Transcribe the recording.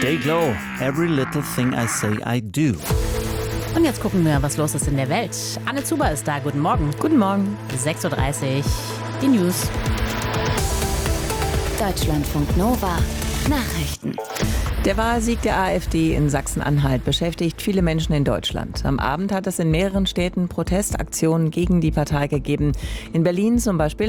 Stay glow, every little thing I say I do. Und jetzt gucken wir, was los ist in der Welt. Anne Zuber ist da. Guten Morgen. Guten Morgen. 6.30 Uhr. Die News. Deutschlandfunk Nova. Nachrichten. Der Wahlsieg der AfD in Sachsen-Anhalt beschäftigt viele Menschen in Deutschland. Am Abend hat es in mehreren Städten Protestaktionen gegen die Partei gegeben. In Berlin zum Beispiel